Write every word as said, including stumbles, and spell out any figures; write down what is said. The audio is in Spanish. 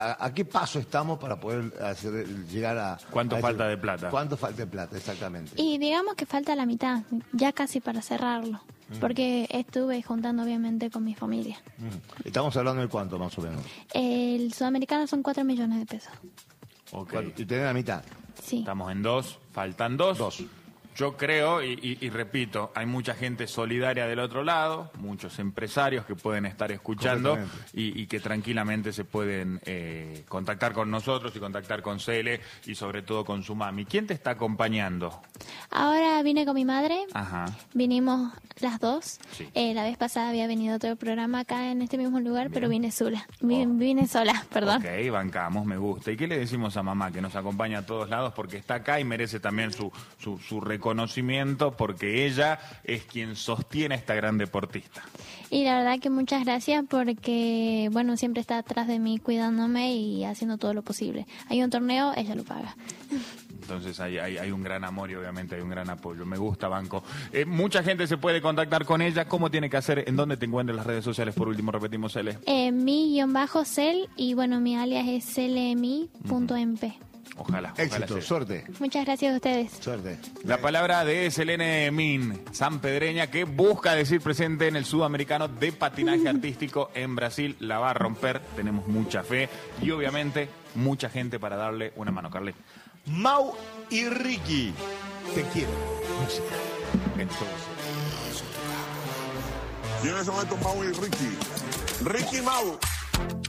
¿A, a qué paso estamos para poder hacer, llegar a... ¿Cuánto a falta ese, de plata? ¿Cuánto falta de plata, exactamente? Y digamos que falta la mitad, ya casi para cerrarlo, mm. porque estuve juntando obviamente con mi familia. Mm. ¿Estamos hablando de cuánto más o menos? El sudamericano son cuatro millones de pesos. Okay. ¿Y tenés la mitad? Sí. Estamos en dos, faltan dos. Dos. Yo creo, y, y, y repito, hay mucha gente solidaria del otro lado, muchos empresarios que pueden estar escuchando y, y que tranquilamente se pueden eh, contactar con nosotros y contactar con Cele y sobre todo con su mami. ¿Quién te está acompañando? Ahora vine con mi madre, Ajá. vinimos las dos. Sí. Eh, la vez pasada había venido otro programa acá en este mismo lugar, Bien. pero vine sola. Vine, Oh. vine sola, perdón. Ok, bancamos, me gusta. ¿Y qué le decimos a mamá que nos acompaña a todos lados porque está acá y merece también su, su, su reconocimiento porque ella es quien sostiene a esta gran deportista? Y la verdad que muchas gracias porque, bueno, siempre está atrás de mí cuidándome y haciendo todo lo posible. Hay un torneo, ella lo paga. Entonces hay, hay, hay un gran amor y obviamente hay un gran apoyo. Me gusta, Banco. Eh, mucha gente se puede contactar con ella. ¿Cómo tiene que hacer? ¿En dónde te encuentran las redes sociales? Por último, repetimos, Cele. Eh, mi guión bajo cel y bueno, mi alias es celemi punto emp. Ojalá. Éxito, ojalá suerte. Muchas gracias a ustedes. Suerte. La palabra de Selene Min, sanpedreña, que busca decir presente en el Sudamericano de Patinaje Artístico en Brasil. La va a romper, tenemos mucha fe y obviamente mucha gente para darle una mano. Carly. Mau y Ricky, te quiero. Música. Entonces. ¿Quiénes son estos Mau y Ricky? Ricky Mau.